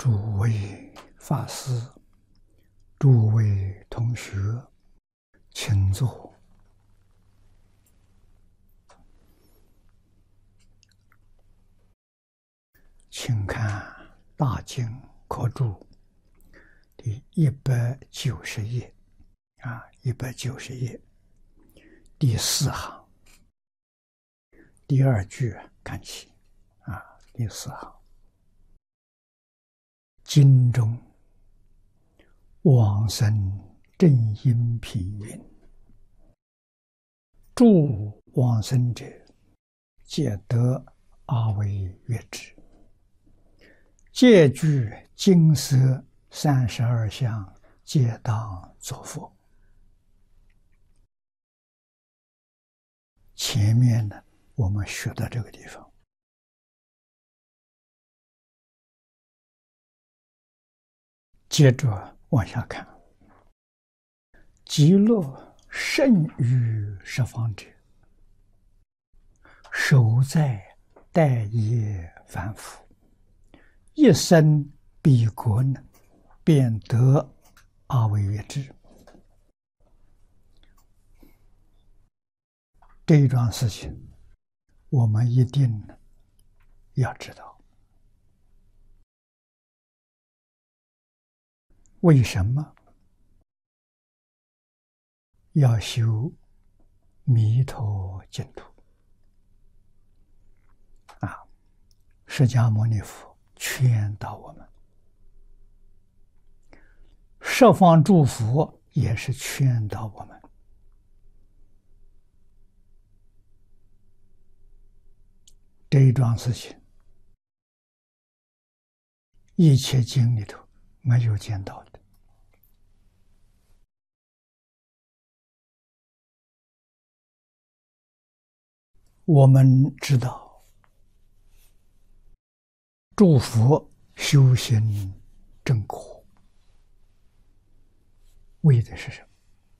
诸位法师、诸位同学，请坐。请看《大经科注》第190页，190页第4行第2句看起，第4行。经中往生正因品云：诸往生者，皆得阿惟越致，皆具金色32相，皆当作佛。前面呢，我们学到这个地方，接着往下看。极乐甚于十方者，守在待业凡夫，一生彼国呢，便得阿惟越致。这一桩事情，我们一定要知道。为什么要修弥陀净土？释迦牟尼佛劝导我们，十方诸佛也是劝导我们。这一桩事情，一切经里头没有见到的。我们知道，诸佛修行正果，为的是什么？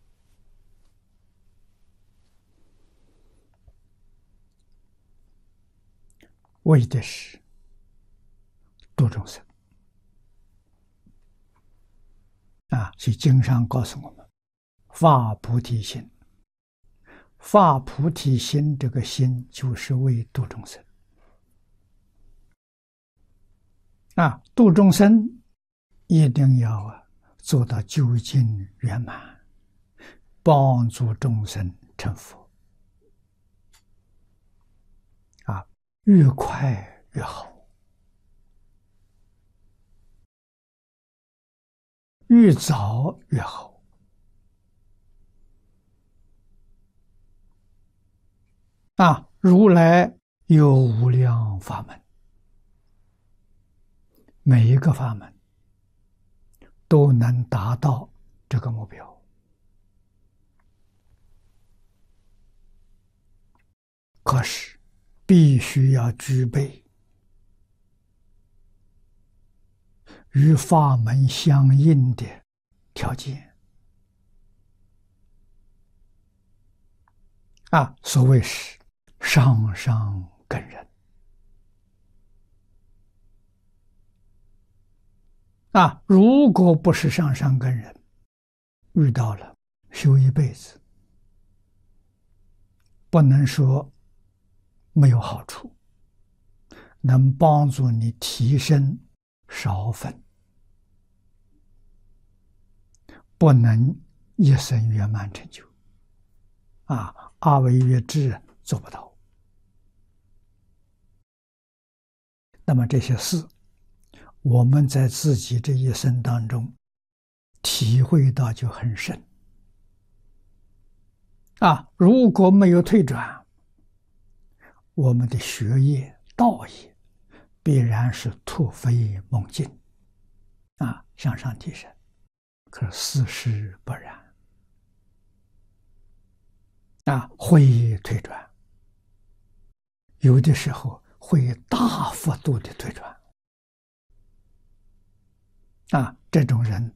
为的是度众生。所以经上告诉我们，发菩提心。发菩提心，这个心就是为度众生。度众生一定要做到究竟圆满，帮助众生成佛。越快越好，越早越好。如来有无量法门，每一个法门都能达到这个目标。可是必须要具备与法门相应的条件。所谓是上上根人。如果不是上上根人，遇到了修一辈子，不能说没有好处，能帮助你提升少分，不能一生圆满成就。阿惟越致做不到。那么这些事，我们在自己这一生当中体会到就很深。如果没有退转，我们的学业道业必然是突飞猛进，向上提升。可事实不然，会退转，有的时候会大幅度的退转。这种人